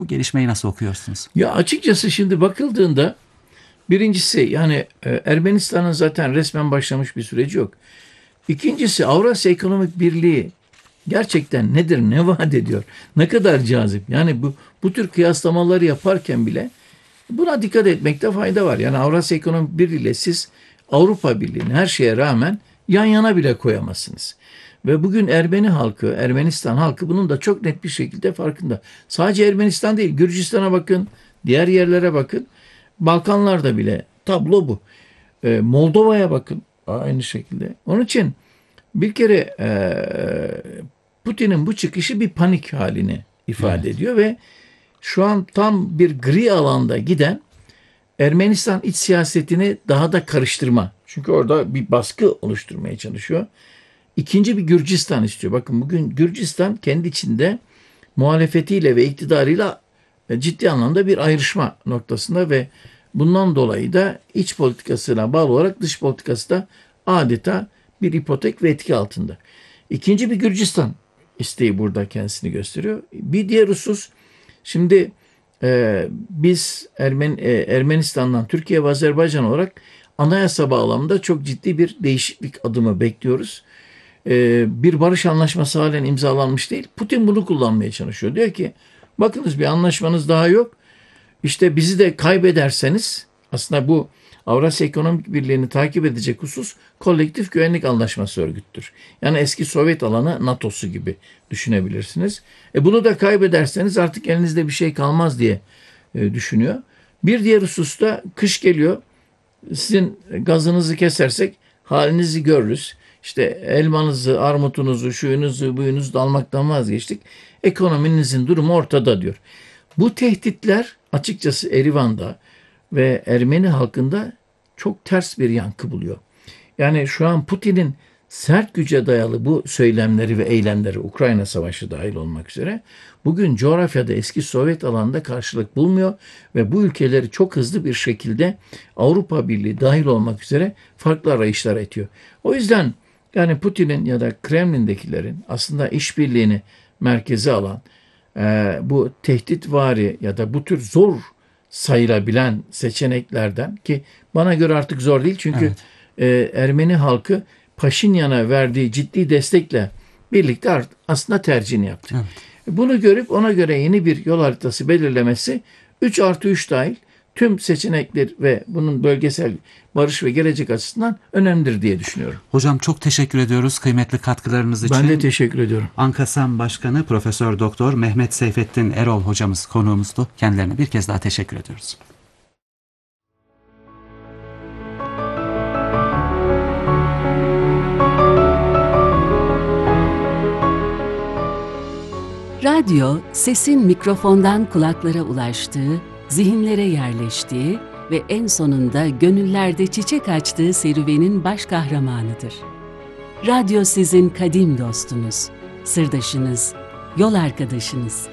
Bu gelişmeyi nasıl okuyorsunuz? Ya açıkçası şimdi bakıldığında birincisi yani Ermenistan'ın zaten resmen başlamış bir süreci yok. İkincisi Avrasya Ekonomik Birliği gerçekten nedir, ne vaat ediyor, ne kadar cazip. Yani bu tür kıyaslamaları yaparken bile buna dikkat etmekte fayda var. Yani Avrasya Ekonomik Birliği ile siz Avrupa Birliği'ni her şeye rağmen yan yana bile koyamazsınız. Ve bugün Ermeni halkı, Ermenistan halkı bunun da çok net bir şekilde farkında. Sadece Ermenistan değil, Gürcistan'a bakın, diğer yerlere bakın. Balkanlarda bile tablo bu. Moldova'ya bakın aynı şekilde. Onun için bir kere Putin'in bu çıkışı bir panik halini ifade ediyor ve şu an tam bir gri alanda giden Ermenistan iç siyasetini daha da karıştırma. Çünkü orada bir baskı oluşturmaya çalışıyor. İkinci bir Gürcistan istiyor. Bakın bugün Gürcistan kendi içinde muhalefetiyle ve iktidarıyla ciddi anlamda bir ayrışma noktasında ve bundan dolayı da iç politikasına bağlı olarak dış politikası da adeta bir ipotek ve etki altında. İkinci bir Gürcistan isteği burada kendisini gösteriyor. Bir diğer husus şimdi biz Ermenistan'dan Türkiye ve Azerbaycan olarak anayasa bağlamında çok ciddi bir değişiklik adımı bekliyoruz. Bir barış anlaşması halen imzalanmış değil. Putin bunu kullanmaya çalışıyor. Diyor ki bakınız bir anlaşmanız daha yok. İşte bizi de kaybederseniz aslında bu Avrasya Ekonomik Birliği'ni takip edecek husus kolektif güvenlik anlaşması örgüttür. Yani eski Sovyet alanı NATO'su gibi düşünebilirsiniz. Bunu da kaybederseniz artık elinizde bir şey kalmaz diye düşünüyor. Bir diğer hususta kış geliyor. Sizin gazınızı kesersek halinizi görürüz. İşte elmanızı, armutunuzu, şuyunuzu, buyunuzu da almaktan vazgeçtik. Ekonominizin durumu ortada diyor. Bu tehditler açıkçası Erivan'da ve Ermeni halkında çok ters bir yankı buluyor. Yani şu an Putin'in sert güce dayalı bu söylemleri ve eylemleri Ukrayna Savaşı dahil olmak üzere bugün coğrafyada eski Sovyet alanında karşılık bulmuyor ve bu ülkeleri çok hızlı bir şekilde Avrupa Birliği dahil olmak üzere farklı arayışlar etiyor. O yüzden yani Putin'in ya da Kremlin'dekilerin aslında işbirliğini merkeze alan bu tehditvari ya da bu tür zor sayılabilen seçeneklerden ki bana göre artık zor değil çünkü Ermeni halkı Paşinyan'a verdiği ciddi destekle birlikte aslında tercihini yaptı. Evet. Bunu görüp ona göre yeni bir yol haritası belirlemesi 3+3 dahil tüm seçenekler ve bunun bölgesel barış ve gelecek açısından önemlidir diye düşünüyorum. Hocam çok teşekkür ediyoruz kıymetli katkılarınız için. Ben de teşekkür ediyorum. ANKASAM Başkanı Profesör Doktor Mehmet Seyfettin Erol hocamız konuğumuzdu. Kendilerine bir kez daha teşekkür ediyoruz. Radyo, sesin mikrofondan kulaklara ulaştığı, zihinlere yerleştiği ve en sonunda gönüllerde çiçek açtığı serüvenin baş kahramanıdır. Radyo sizin kadim dostunuz, sırdaşınız, yol arkadaşınız.